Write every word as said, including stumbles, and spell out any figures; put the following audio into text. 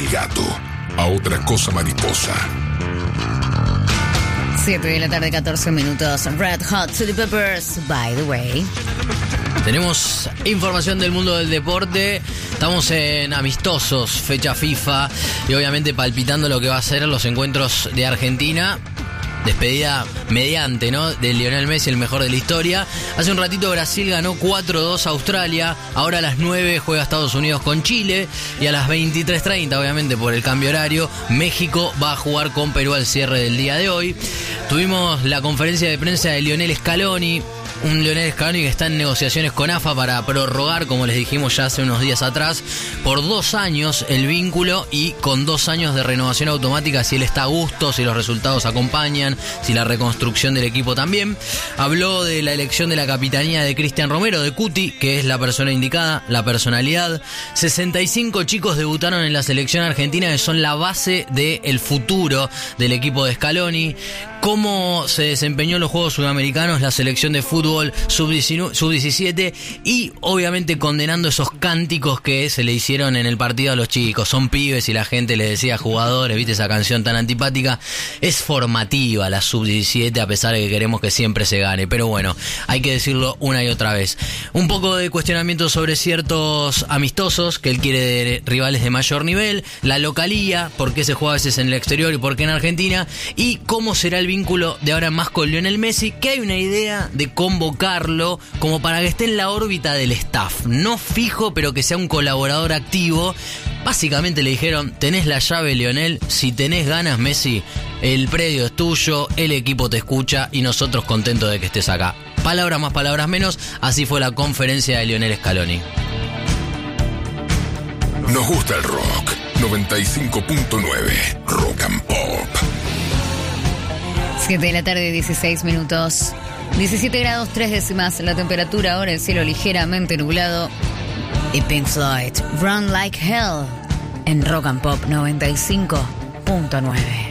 gato a otra cosa mariposa. siete de la tarde, catorce minutos. Red Hot Chili Peppers, by the way. Tenemos información del mundo del deporte. Estamos en amistosos, fecha FIFA, y obviamente palpitando lo que va a ser los encuentros de Argentina. Despedida mediante, ¿no?, de Lionel Messi, el mejor de la historia. Hace un ratito Brasil ganó cuatro dos a Australia. Ahora a las nueve juega Estados Unidos con Chile. Y a las veintitrés treinta, obviamente por el cambio horario, México va a jugar con Perú al cierre del día de hoy. Tuvimos la conferencia de prensa de Lionel Scaloni. Un Lionel Scaloni que está en negociaciones con A F A para prorrogar, como les dijimos ya hace unos días atrás, por dos años el vínculo, y con dos años de renovación automática si él está a gusto, si los resultados acompañan, si la reconstrucción del equipo también. Habló de la elección de la capitanía de Cristian Romero, de Cuti, que es la persona indicada, la personalidad. sesenta y cinco chicos debutaron en la selección argentina, que son la base del futuro del equipo de Scaloni. Cómo se desempeñó en los Juegos Sudamericanos la selección de fútbol sub diecisiete, y obviamente condenando esos cánticos que se le hicieron en el partido a los chicos. Son pibes y la gente les decía jugadores, ¿viste esa canción tan antipática? Es formativa la sub diecisiete, a pesar de que queremos que siempre se gane, pero bueno, hay que decirlo una y otra vez. Un poco de cuestionamiento sobre ciertos amistosos que él quiere de rivales de mayor nivel, la localía, por qué se juega a veces en el exterior y por qué en Argentina, y cómo será el vínculo de ahora en más con Lionel Messi, que hay una idea de convocarlo como para que esté en la órbita del staff, no fijo, pero que sea un colaborador activo. Básicamente le dijeron: tenés la llave, Lionel, si tenés ganas, Messi, el predio es tuyo, el equipo te escucha y nosotros contentos de que estés acá. Palabras más, palabras menos, así fue la conferencia de Lionel Scaloni. Nos gusta el rock. noventa y cinco punto nueve Rock and Pop. siete de la tarde, dieciséis minutos. diecisiete grados, tres décimas la temperatura. Ahora el cielo ligeramente nublado. Y Pink Floyd, Run Like Hell, en Rock and Pop noventa y cinco punto nueve.